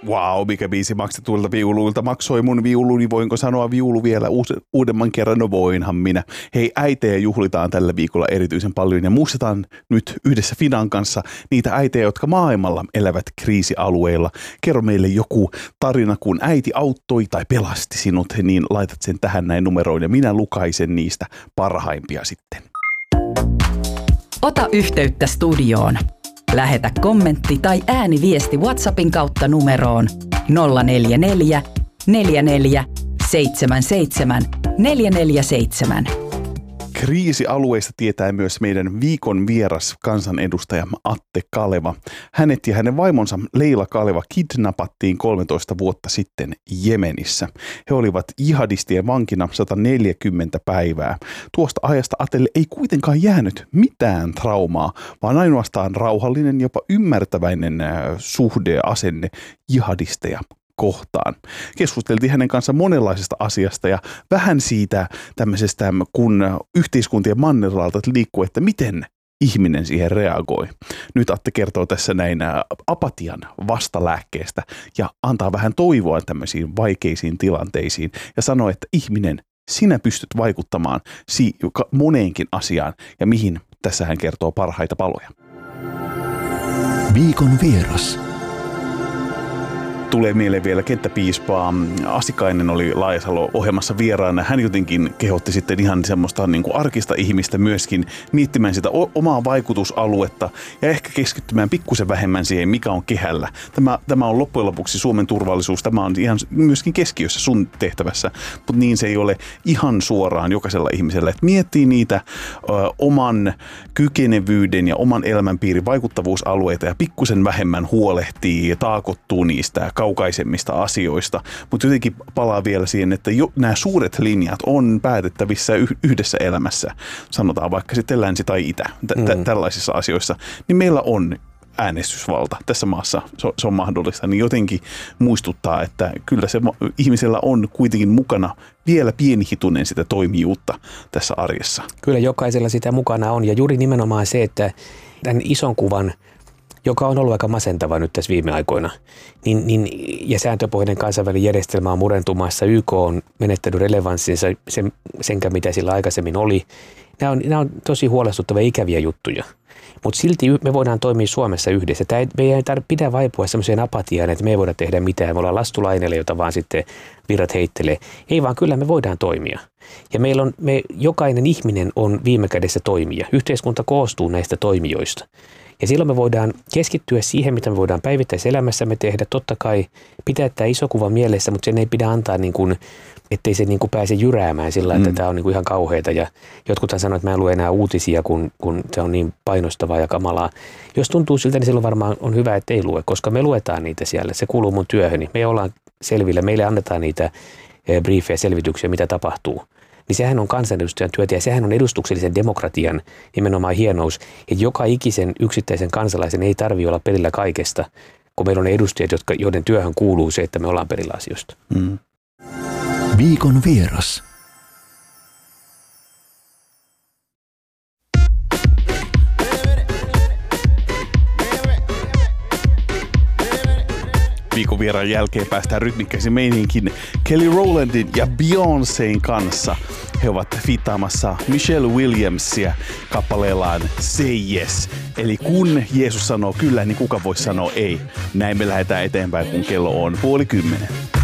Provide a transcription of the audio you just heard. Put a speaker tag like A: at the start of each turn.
A: Wow, mikä biisi maksetuilta viuluilta maksoi mun viuluni, voinko sanoa viulu vielä uudemman kerran? No voinhan minä. Hei, äitejä juhlitaan tällä viikolla erityisen paljon ja muistetaan nyt yhdessä Fidan kanssa niitä äitejä, jotka maailmalla elävät kriisialueilla. Kerro meille joku tarina, kun äiti auttoi tai pelasti sinut, niin laitat sen tähän näin numeroin ja minä lukaisen niistä parhaimpia sitten.
B: Ota yhteyttä studioon. Lähetä kommentti tai ääniviesti WhatsAppin kautta numeroon 044 44 77 447.
A: Kriisialueista tietää myös meidän viikon vieras kansanedustaja Atte Kaleva. Hänet ja hänen vaimonsa Leila Kaleva kidnappattiin 13 vuotta sitten Jemenissä. He olivat jihadistien vankina 140 päivää. Tuosta ajasta Atelle ei kuitenkaan jäänyt mitään traumaa, vaan ainoastaan rauhallinen, jopa ymmärtäväinen suhdeasenne jihadisteja kohtaan. Keskusteltiin hänen kanssa monenlaisesta asiasta ja vähän siitä tämmöisestä, kun yhteiskuntien mannerlaalta liikkuu, että miten ihminen siihen reagoi. Nyt Atte kertoo tässä näin apatian vastalääkkeestä ja antaa vähän toivoa tämmöisiin vaikeisiin tilanteisiin ja sanoo, että ihminen, sinä pystyt vaikuttamaan moneenkin asiaan ja mihin tässä hän kertoo parhaita paloja.
C: Viikon vieras.
A: Tulee mieleen vielä kenttäpiispaa. Asikainen oli Laajasalo-ohjelmassa vieraana. Hän jotenkin kehotti sitten ihan semmoista niin kuin arkista ihmistä myöskin miettimään sitä omaa vaikutusaluetta ja ehkä keskittymään pikkusen vähemmän siihen, mikä on kehällä. Tämä on loppujen lopuksi Suomen turvallisuus. Tämä on ihan myöskin keskiössä sun tehtävässä, mutta niin se ei ole ihan suoraan jokaisella ihmisellä. Että miettii niitä oman kykenevyyden ja oman elämänpiirin vaikuttavuusalueita ja pikkusen vähemmän huolehtii ja taakottuu niistä kaukaisemmista asioista, mutta jotenkin palaa vielä siihen, että nämä suuret linjat on päätettävissä yhdessä elämässä, sanotaan vaikka sitten länsi tai itä, tällaisissa asioissa, niin meillä on äänestysvalta tässä maassa, se on mahdollista, niin jotenkin muistuttaa, että kyllä se ihmisellä on kuitenkin mukana vielä pienihitunen sitä toimijuutta tässä arjessa.
D: Kyllä jokaisella sitä mukana on ja juuri nimenomaan se, että tämän ison kuvan, joka on ollut aika masentava nyt tässä viime aikoina, ja sääntöpohjainen kansainvälinen järjestelmä on murentumassa, YK on menettänyt relevanssinsa senkä mitä sillä aikaisemmin oli. Nämä on tosi huolestuttavia ikäviä juttuja, mutta silti me voidaan toimia Suomessa yhdessä. Me ei pidä vaipua sellaiseen apatiaan, että me ei voida tehdä mitään, me ollaan lastulaineille, jota vaan sitten virrat heittelee. Ei vaan kyllä me voidaan toimia. Ja jokainen ihminen on viime kädessä toimija. Yhteiskunta koostuu näistä toimijoista. Ja silloin me voidaan keskittyä siihen, mitä me voidaan päivittäiselämässämme tehdä. Totta kai pitää tämä iso kuva mielessä, mutta sen ei pidä antaa, ettei se pääse jyräämään sillä, että tämä on ihan kauheata. Ja jotkuthan sanoo, että mä en lue enää uutisia, kun se on niin painostavaa ja kamalaa. Jos tuntuu siltä, niin silloin varmaan on hyvä, että ei lue, koska me luetaan niitä siellä. Se kuuluu mun työhöni. Me ollaan selvillä, meille annetaan niitä briefejä, selvityksiä, mitä tapahtuu. Niin sehän on kansanedustajan työtä ja sehän on edustuksellisen demokratian nimenomaan hienous, että joka ikisen yksittäisen kansalaisen ei tarvitse olla perillä kaikesta, kun meillä on edustajat, joiden työhön kuuluu se, että me ollaan perillä asioista.
C: Viikon vieras.
A: Viikon vieraan jälkeen päästään rytmikkäisiin meininkin Kelly Rowlandin ja Beyoncén kanssa. He ovat fiittaamassa Michelle Williamsia kappaleellaan Say Yes. Eli kun Jeesus sanoo kyllä, niin kuka voi sanoa ei. Näin me lähdetään eteenpäin, kun kello on 9:30.